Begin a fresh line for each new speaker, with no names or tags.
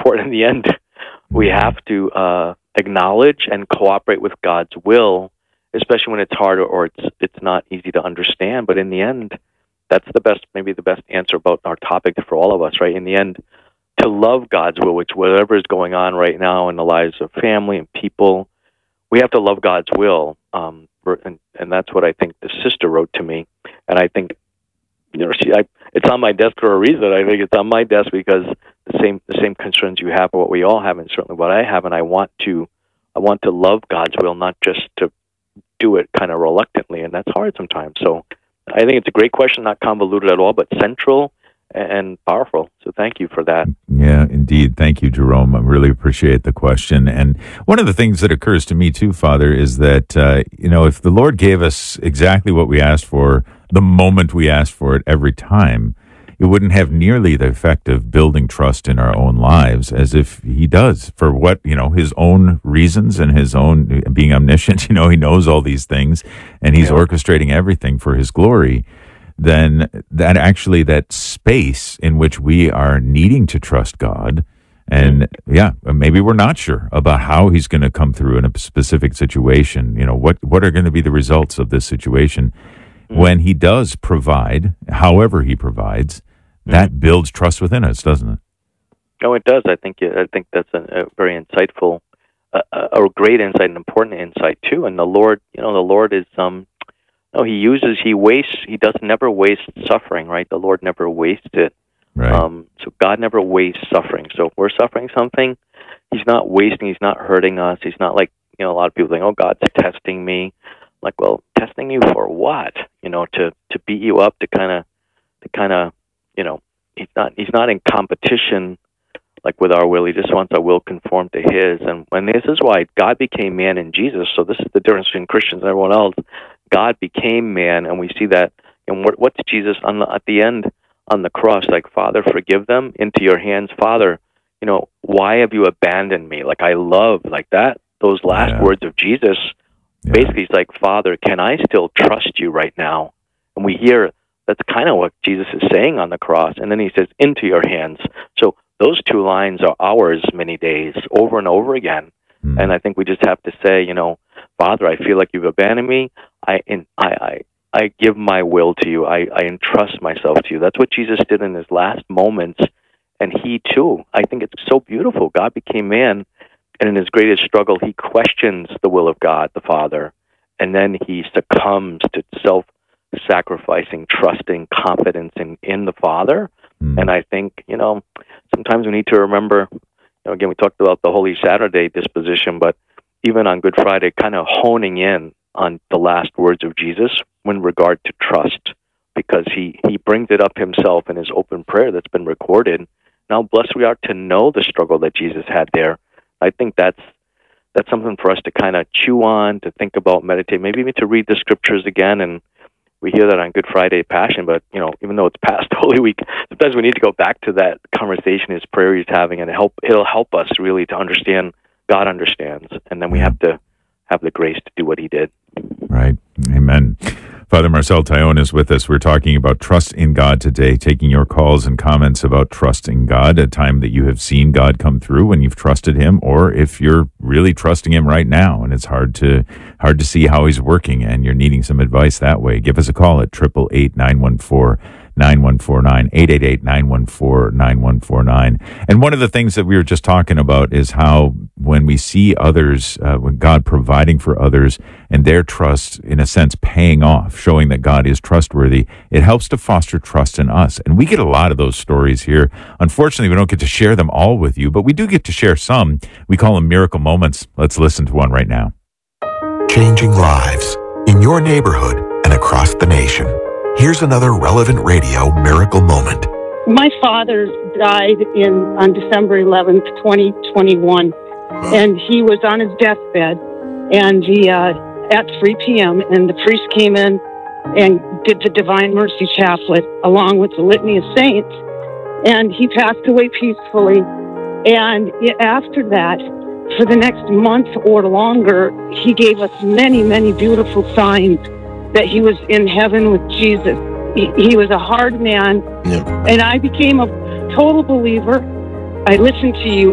important in the end. We have to acknowledge and cooperate with God's will, especially when it's hard or it's not easy to understand. But in the end, that's maybe the best answer about our topic for all of us, right? In the end, to love God's will, which whatever is going on right now in the lives of family and people, we have to love God's will. And that's what I think the sister wrote to me. And I think, it's on my desk for a reason. I think it's on my desk because the same concerns you have are what we all have, and certainly what I have. And I want to love God's will, not just to do it kind of reluctantly, and that's hard sometimes. So I think it's a great question, not convoluted at all, but central and powerful. So thank you for that.
Yeah, indeed. Thank you, Jerome. I really appreciate the question. And one of the things that occurs to me too, Father, is that, if the Lord gave us exactly what we asked for, the moment we asked for it every time, it wouldn't have nearly the effect of building trust in our own lives as if he does for what, his own reasons and his own being omniscient, he knows all these things and he's orchestrating everything for his glory. Then that space in which we are needing to trust God, and maybe we're not sure about how he's going to come through in a specific situation. What are going to be the results of this situation? When he does provide, however he provides, that builds trust within us, doesn't it?
No, it does. I think that's a very insightful, a great insight, an important insight too. And the Lord is he does never waste suffering, right? The Lord never wastes it.
Right.
So God never wastes suffering. So if we're suffering something, he's not wasting, he's not hurting us. He's not like, a lot of people think, oh, God's testing me. Like, well, testing you for what? To beat you up, to kind of, he's not in competition like with our will. He just wants our will conform to his. And this is why God became man in Jesus. So this is the difference between Christians and everyone else. God became man, and we see that. And what's Jesus at the end on the cross? Like, Father, forgive them, into your hands, Father. Why have you abandoned me? Like, I love like that. Those last words of Jesus. Basically, he's like, Father, can I still trust you right now? And we hear that's kind of what Jesus is saying on the cross. And then he says, into your hands. So those two lines are ours many days, over and over again. And I think we just have to say, Father, I feel like you've abandoned me. I give my will to you. I entrust myself to you. That's what Jesus did in his last moments. And he too, I think it's so beautiful. God became man. And in his greatest struggle, he questions the will of God, the Father, and then he succumbs to self-sacrificing, trusting confidence in the Father. And I think, sometimes we need to remember, again, we talked about the Holy Saturday disposition, but even on Good Friday, kind of honing in on the last words of Jesus in regard to trust, because he brings it up himself in his open prayer that's been recorded. Now, blessed we are to know the struggle that Jesus had there. I think that's something for us to kind of chew on, to think about, meditate, maybe even to read the scriptures again. And we hear that on Good Friday Passion, but even though it's past Holy Week, sometimes we need to go back to that conversation, his prayer he's having, and it'll help us really to understand God understands, and then we have to have the grace to do what he did.
Right. Amen. Father Marcel Taillon is with us. We're talking about trust in God today, taking your calls and comments about trusting God, a time that you have seen God come through when you've trusted him, or if you're really trusting him right now and it's hard to see how he's working and you're needing some advice that way. Give us a call at 888-914-9149, 888-914-9149. And one of the things that we were just talking about is how when we see others, when God providing for others and their trust, in a sense, paying off, showing that God is trustworthy, it helps to foster trust in us. And we get a lot of those stories here. Unfortunately, we don't get to share them all with you, but we do get to share some. We call them miracle moments. Let's listen to one right now.
Changing lives in your neighborhood and across the nation. Here's another relevant radio miracle moment.
My father died on December 11th, 2021, and he was on his deathbed, and he at 3 p.m., and the priest came in and did the Divine Mercy Chaplet along with the Litany of Saints, and he passed away peacefully. And after that, for the next month or longer, he gave us many, many beautiful signs that he was in heaven with Jesus. He was a hard man, and I became a total believer. I listened to you